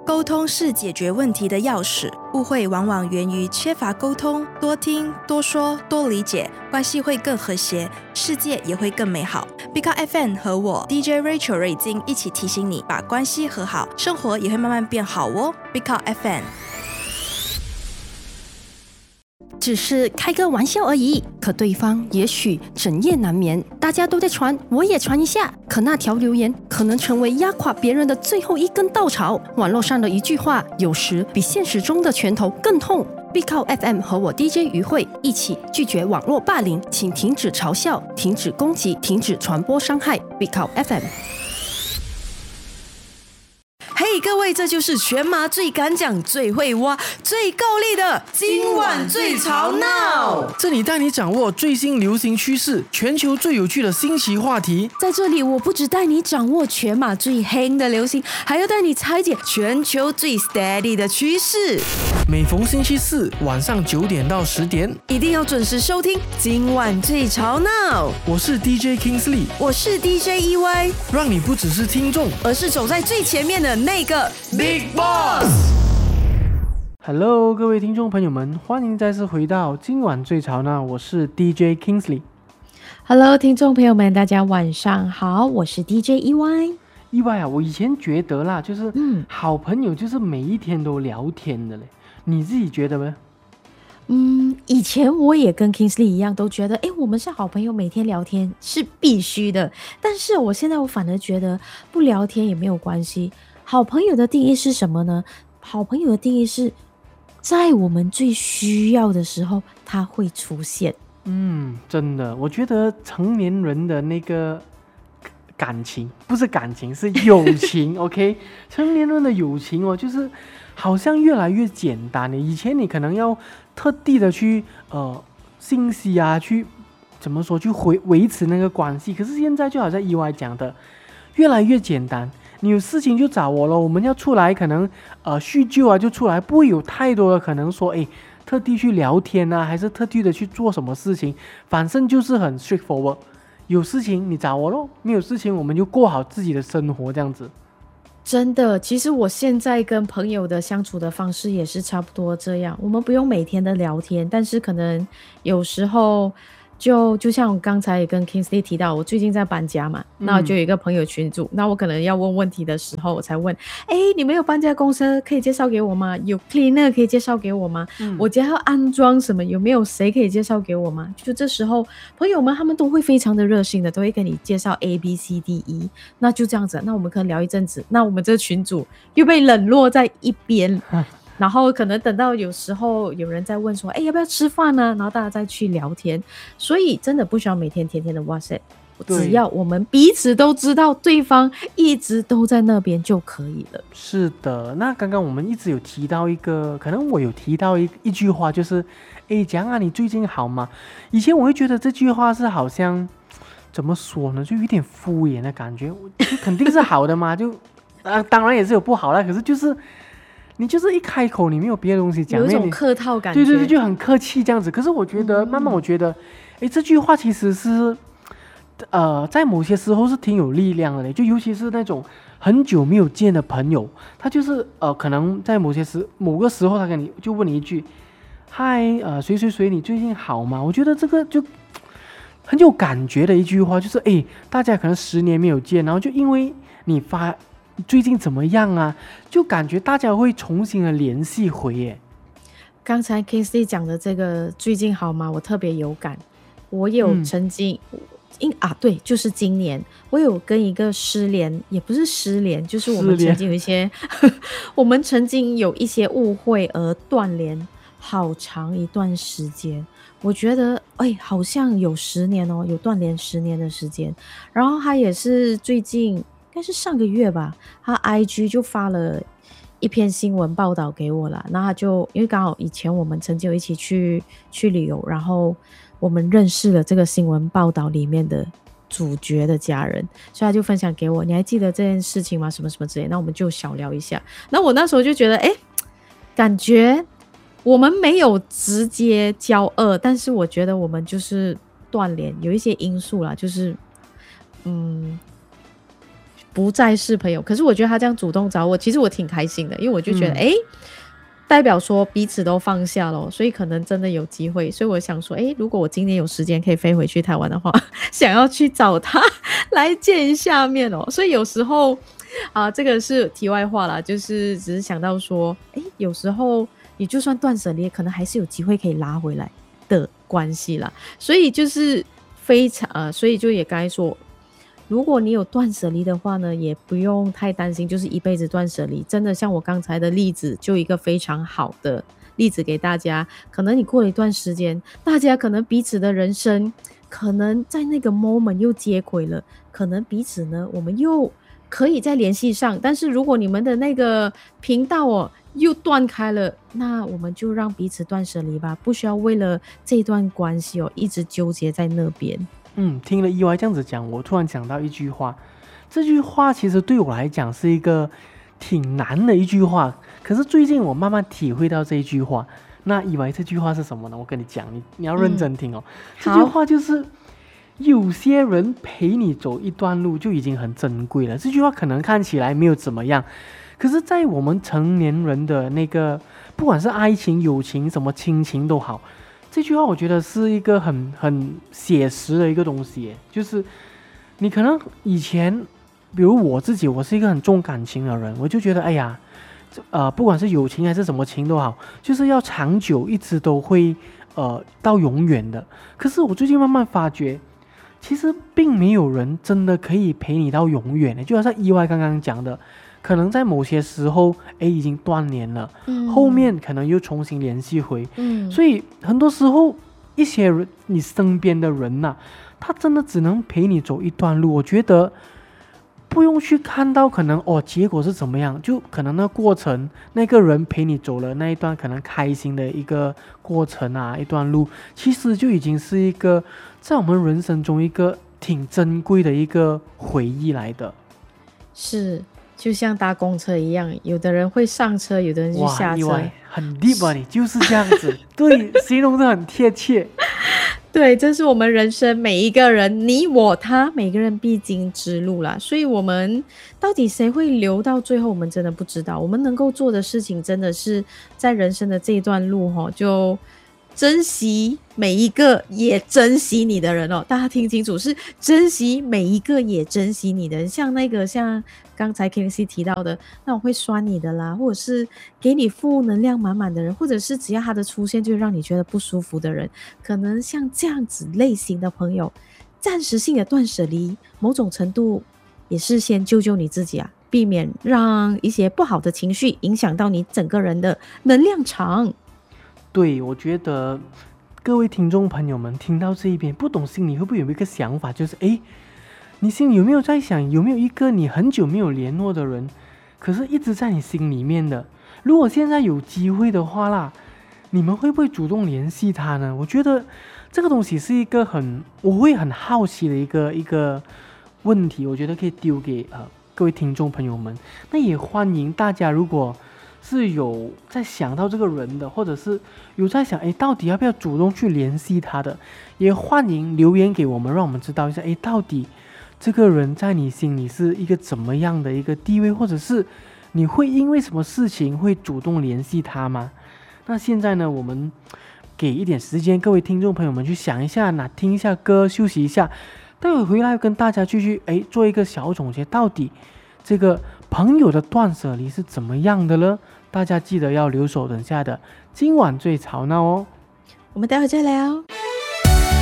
沟通是解决问题的钥匙，误会往往源于缺乏沟通，多听、多说、多理解，关系会更和谐，世界也会更美好。Big Up FM 和我 DJ Rachel 瑞金一起提醒你，把关系和好，生活也会慢慢变好哦。Big Up FM。 只是开个玩笑而已，可对方也许整夜难眠。大家都在传，我也传一下。可那条留言可能成为压垮别人的最后一根稻草。网络上的一句话，有时比现实中的拳头更痛。必靠 FM 和我 DJ 于慧一起拒绝网络霸凌，请停止嘲笑，停止攻击，停止传播伤害。必靠 FM。 嘿，各位，这就是全马最敢讲、最会挖、最够力的今晚最吵闹。 这里带你掌握最新流行趋势，全球最有趣的新奇话题。 在这里，我不只带你掌握全马最黑的流行，还要带你拆解全球最 steady 的趋势。 每逢星期四晚上9点到10点， 一定要准时收听今晚最吵闹。 我是 DJ Kingsley， 我是 DJ EY， 让你不只是听众， 而是走在最前面的那个 Big Boss。Hello， 各位听众朋友们，欢迎再次回到今晚最吵闹，我是 DJ Kingsley。Hello， 听众朋友们，大家晚上好，我是 DJ EY。 EY啊，我以前觉得啦，就是好朋友就是每一天都聊天的嘞，你自己觉得吗？ 以前我也跟 Kingsley 一样，都觉得我们是好朋友，每天聊天是必须的。但是我现在反而觉得不聊天也没有关系。好朋友的定义是什么呢？好朋友的定义是在我们最需要的时候他会出现。 真的，我觉得成年人的那个感情不是感情，是友情OK， 成年人的友情就是好像越来越简单了。以前你可能要特地的去信息啊，去怎么说，去维持那个关系，可是现在就好像EY讲的，越来越简单。你有事情就找我了，我们要出来可能叙旧啊就出来，不会有太多的可能说特地去聊天啊，还是特地的去做什么事情，反正就是很 straightforward。有事情你找我咯，没有事情我们就过好自己的生活，这样子。 真的，其实我现在跟朋友的相处的方式也是差不多这样，我们不用每天的聊天，但是可能有时候就像我刚才也跟 Kingsley 提到，我最近在搬家嘛，那我就有一个朋友群组，那我可能要问问题的时候，我才问，你们有搬家公司可以介绍给我吗？有 cleaner 可以介绍给我吗？我家要安装什么，有没有谁可以介绍给我吗？就这时候朋友们他们都会非常的热心的，都会跟你介绍 ABCDE， 那就这样子，那我们可能聊一阵子，那我们这个群组又被冷落在一边然后可能等到有时候有人在问说要不要吃饭呢，然后大家再去聊天。所以真的不需要每天天天的 WhatsApp， 只要我们彼此都知道对方一直都在那边就可以了。 是的，那刚刚我们一直有提到一个，可能我有提到一句话，就是讲啊你最近好吗？以前我会觉得这句话是好像怎么说呢，就有点敷衍的感觉，就肯定是好的嘛，就当然也是有不好的，可是就是你就是一开口你没有别的东西讲， 有一种客套感觉， 对，就很客气这样子。可是我觉得慢慢我觉得这句话其实是在某些时候是挺有力量的嘞，就尤其是那种很久没有见的朋友，他就是可能在某个时候他跟你就问你一句嗨谁谁谁你最近好吗？我觉得这个就很有感觉的一句话，就是大家可能10年没有见，然后就因为你发最近怎么样啊，就感觉大家会重新的联系回耶。 刚才 Kingsley 讲的这个最近好吗，我特别有感。我有曾经对，就是今年我有跟一个失联，也不是失联，就是我们曾经有一些我们曾经有一些误会而断联好长一段时间。我觉得好像有10年有断联10年的时间。然后他也是最近应该是上个月吧，他 IG 就发了一篇新闻报道给我啦。那他就因为刚好以前我们曾经有一起去旅游，然后我们认识了这个新闻报道里面的主角的家人，所以他就分享给我，你还记得这件事情吗？什么什么之类，那我们就小聊一下。那我那时候就觉得感觉我们没有直接交恶，但是我觉得我们就是断联，有一些因素啦，就是不再是朋友。可是我觉得他这样主动找我，其实我挺开心的，因为我就觉得代表说彼此都放下了，所以可能真的有机会。所以我想说如果我今年有时间可以飞回去台湾的话，想要去找他来见一下面哦。所以有时候这个是题外话啦，就是只是想到说有时候你就算断舍离，可能还是有机会可以拉回来的关系啦。所以就是非常所以就也刚才说，如果你有断舍离的话呢，也不用太担心，就是一辈子断舍离。真的像我刚才的例子，就一个非常好的例子给大家。可能你过了一段时间，大家可能彼此的人生可能在那个 moment 又接轨了，可能彼此呢我们又可以再联系上。但是如果你们的那个频道又断开了，那我们就让彼此断舍离吧，不需要为了这段关系一直纠结在那边。 听了意外这样子讲，我突然想到一句话，这句话其实对我来讲是一个挺难的一句话，可是最近我慢慢体会到这一句话。那意外这句话是什么呢？我跟你讲，你要认真听哦。这句话就是有些人陪你走一段路就已经很珍贵了。这句话可能看起来没有怎么样，可是在我们成年人的那个不管是爱情友情什么亲情都好，这句话我觉得是一个很写实的一个东西。就是你可能以前比如我自己，我是一个很重感情的人，我就觉得不管是友情还是什么情都好，就是要长久，一直都会到永远的。可是我最近慢慢发觉，其实并没有人真的可以陪你到永远的。就好像意外刚刚讲的，可能在某些时候已经断联了，后面可能又重新联系回。所以很多时候一些人你身边的人他真的只能陪你走一段路。我觉得不用去看到可能结果是怎么样，就可能那过程那个人陪你走了那一段可能开心的一个过程一段路，其实就已经是一个在我们人生中一个挺珍贵的一个回忆来的。 是，就像搭公车一样，有的人会上车，有的人就下车。 很 deep 你就是这样子对，形容得很贴切。 对，这是我们人生每一个人，你我他每个人必经之路啦。所以我们到底谁会留到最后，我们真的不知道。我们能够做的事情真的是在人生的这一段路就珍惜每一个也珍惜你的人大家听清楚，是珍惜每一个也珍惜你的人。像刚才 Kingsley 提到的那种会酸你的啦，或者是给你负能量满满的人，或者是只要他的出现就让你觉得不舒服的人，可能像这样子类型的朋友，暂时性的断舍离，某种程度也是先救救你自己避免让一些不好的情绪影响到你整个人的能量场。 对，我觉得各位听众朋友们听到这一边，不懂心里会不会有一个想法，就是你心里有没有在想，有没有一个你很久没有联络的人，可是一直在你心里面的？如果现在有机会的话啦，你们会不会主动联系他呢？我觉得这个东西是一个我会很好奇的一个问题，我觉得可以丢给各位听众朋友们。那也欢迎大家，如果是有在想到这个人的，或者是有在想到底要不要主动去联系他的，也欢迎留言给我们，让我们知道一下到底这个人在你心里是一个怎么样的一个地位，或者是你会因为什么事情会主动联系他吗？那现在呢，我们给一点时间各位听众朋友们去想一下，听一下歌，休息一下，待会回来跟大家继续做一个小总结，到底这个朋友的断舍离是怎么样的呢？大家记得要留守等下的今晚最吵闹哦。 我们待会再聊。